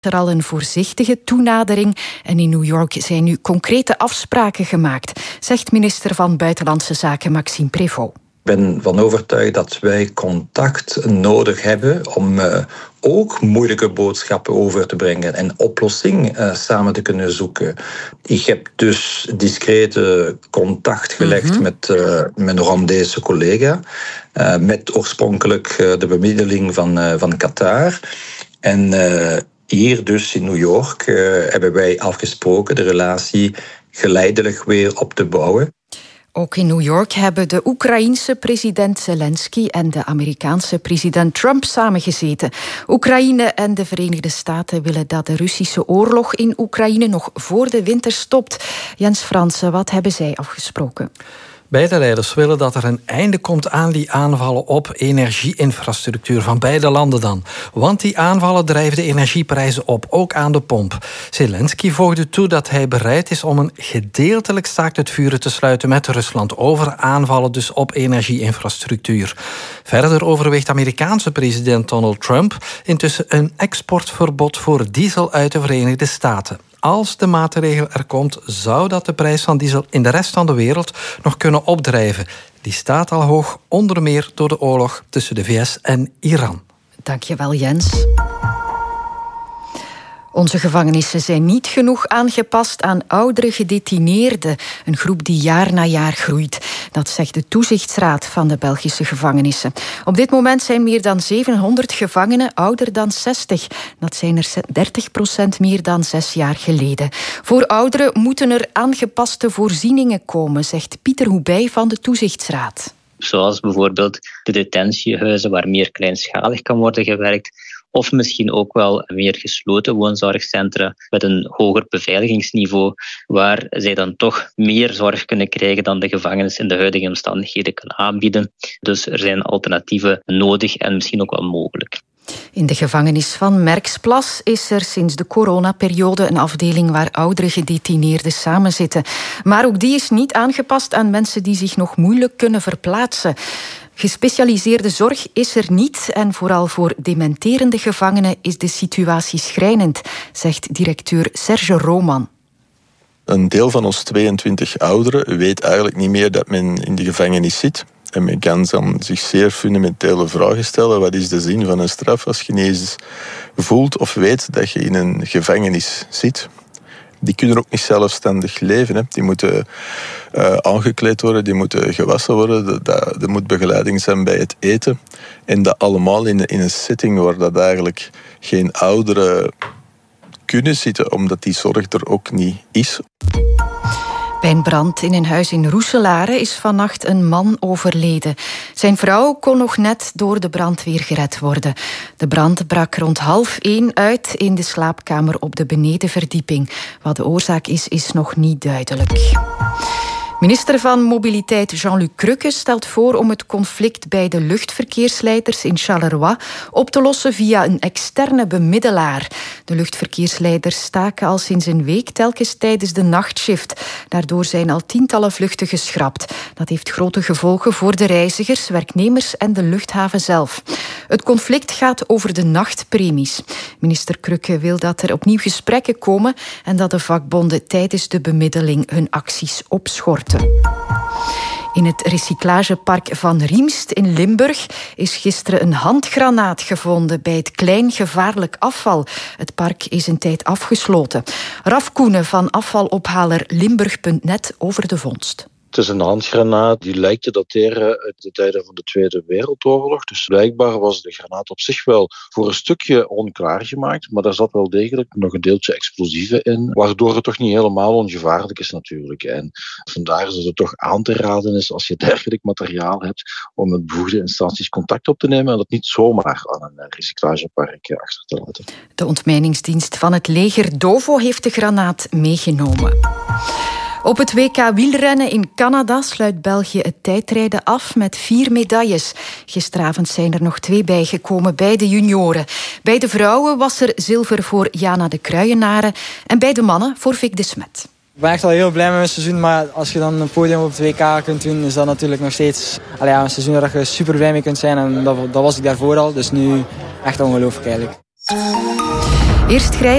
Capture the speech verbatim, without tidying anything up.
Er al een voorzichtige toenadering en in New York zijn nu concrete afspraken gemaakt, zegt minister van Buitenlandse Zaken Maxime Prévost. Ik ben van overtuigd dat wij contact nodig hebben om uh, ook moeilijke boodschappen over te brengen en oplossing uh, samen te kunnen zoeken. Ik heb dus discrete contact gelegd mm-hmm. met uh, mijn Rwandese collega, uh, met oorspronkelijk uh, de bemiddeling van, uh, van Qatar. En uh, hier dus in New York uh, hebben wij afgesproken de relatie geleidelijk weer op te bouwen. Ook in New York hebben de Oekraïense president Zelensky en de Amerikaanse president Trump samengezeten. Oekraïne en de Verenigde Staten willen dat de Russische oorlog in Oekraïne nog voor de winter stopt. Jens Fransen, wat hebben zij afgesproken? Beide leiders willen dat er een einde komt aan die aanvallen op energieinfrastructuur van beide landen dan. Want die aanvallen drijven de energieprijzen op, ook aan de pomp. Zelensky voegde toe dat hij bereid is om een gedeeltelijk staakt het vuren te sluiten met Rusland over aanvallen dus op energieinfrastructuur. Verder overweegt Amerikaanse president Donald Trump intussen een exportverbod voor diesel uit de Verenigde Staten. Als de maatregel er komt, zou dat de prijs van diesel in de rest van de wereld nog kunnen opdrijven. Die staat al hoog, onder meer door de oorlog tussen de V S en Iran. Dank je wel, Jens. Onze gevangenissen zijn niet genoeg aangepast aan oudere gedetineerden, een groep die jaar na jaar groeit. Dat zegt de toezichtsraad van de Belgische gevangenissen. Op dit moment zijn meer dan zevenhonderd gevangenen ouder dan zestig. Dat zijn er dertig procent meer dan zes jaar geleden. Voor ouderen moeten er aangepaste voorzieningen komen, zegt Pieter Hoebij van de toezichtsraad. Zoals bijvoorbeeld de detentiehuizen waar meer kleinschalig kan worden gewerkt. Of misschien ook wel meer gesloten woonzorgcentra met een hoger beveiligingsniveau, waar zij dan toch meer zorg kunnen krijgen dan de gevangenis in de huidige omstandigheden kan aanbieden. Dus er zijn alternatieven nodig en misschien ook wel mogelijk. In de gevangenis van Merksplas is er sinds de coronaperiode een afdeling waar oudere gedetineerden samenzitten. Maar ook die is niet aangepast aan mensen die zich nog moeilijk kunnen verplaatsen. Gespecialiseerde zorg is er niet en vooral voor dementerende gevangenen is de situatie schrijnend, zegt directeur Serge Roman. Een deel van ons tweeëntwintig ouderen weet eigenlijk niet meer dat men in de gevangenis zit. En men kan dan zich zeer fundamentele vragen stellen. Wat is de zin van een straf als je niet eens voelt of weet dat je in een gevangenis zit? Die kunnen ook niet zelfstandig leven. Hè. Die moeten uh, aangekleed worden, die moeten gewassen worden. Er moet begeleiding zijn bij het eten. En dat allemaal in, in een setting waar dat eigenlijk geen ouderen kunnen zitten, omdat die zorg er ook niet is. Bij een brand in een huis in Roeselare is vannacht een man overleden. Zijn vrouw kon nog net door de brandweer gered worden. De brand brak rond half één uit in de slaapkamer op de benedenverdieping. Wat de oorzaak is, is nog niet duidelijk. Minister van Mobiliteit Jean-Luc Crukke stelt voor om het conflict bij de luchtverkeersleiders in Charleroi op te lossen via een externe bemiddelaar. De luchtverkeersleiders staken al sinds een week telkens tijdens de nachtshift. Daardoor zijn al tientallen vluchten geschrapt. Dat heeft grote gevolgen voor de reizigers, werknemers en de luchthaven zelf. Het conflict gaat over de nachtpremies. Minister Crukke wil dat er opnieuw gesprekken komen en dat de vakbonden tijdens de bemiddeling hun acties opschorten. In het recyclagepark van Riemst in Limburg is gisteren een handgranaat gevonden bij het klein gevaarlijk afval. Het park is een tijd afgesloten. Raf Koenen van afvalophaler Limburg punt net over de vondst. Het is een handgranaat die lijkt te dateren uit de tijden van de Tweede Wereldoorlog. Dus blijkbaar was de granaat op zich wel voor een stukje onklaargemaakt, maar daar zat wel degelijk nog een deeltje explosieven in, waardoor het toch niet helemaal ongevaarlijk is natuurlijk. En vandaar dat het toch aan te raden is als je dergelijk materiaal hebt om met bevoegde instanties contact op te nemen en dat niet zomaar aan een recyclagepark achter te laten. De ontmijningsdienst van het leger Dovo heeft de granaat meegenomen. Op het W K wielrennen in Canada sluit België het tijdrijden af met vier medailles. Gisteravond zijn er nog twee bijgekomen bij de junioren. Bij de vrouwen was er zilver voor Jana de Kruijenaren en bij de mannen voor Vic de Smet. Ik ben echt al heel blij met mijn seizoen, maar als je dan een podium op het W K kunt doen, is dat natuurlijk nog steeds allee, ja, een seizoen waar je super blij mee kunt zijn. En dat, dat was ik daarvoor al, dus nu echt ongelooflijk eigenlijk. Eerst grijs